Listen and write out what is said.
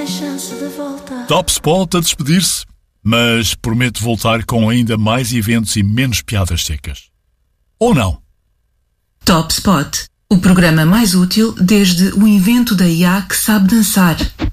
sem chance de volta. Top Spot a despedir-se, mas promete voltar com ainda mais eventos e menos piadas secas. Ou não? Top Spot, o programa mais útil desde o invento da IA que sabe dançar.